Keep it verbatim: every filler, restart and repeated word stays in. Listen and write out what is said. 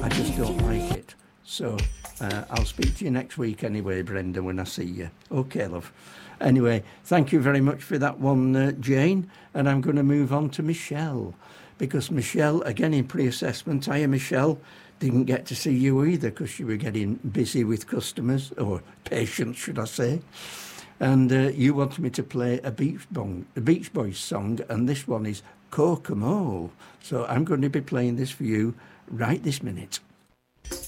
I just don't like it. So uh, I'll speak to you next week anyway, Brenda, when I see you. Okay, love. Anyway, thank you very much for that one, uh, Jane. And I'm going to move on to Michelle. Because Michelle, again in pre-assessment, hiya Michelle, didn't get to see you either because you were getting busy with customers, or patients, should I say. And uh, you wanted me to play a Beach, Bong, a Beach Boys song, and this one is Kokomo. So I'm going to be playing this for you right this minute.